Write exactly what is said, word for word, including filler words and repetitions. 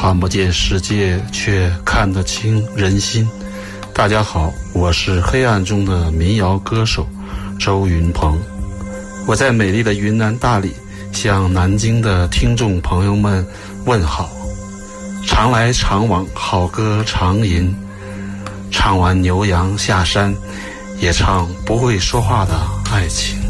看不见世界，却看得清人心。大家好，我是黑暗中的民谣歌手周云鹏，我在美丽的云南大理向南京的听众朋友们问好。常来常往，好歌常吟，唱完牛羊下山，也唱不会说话的爱情。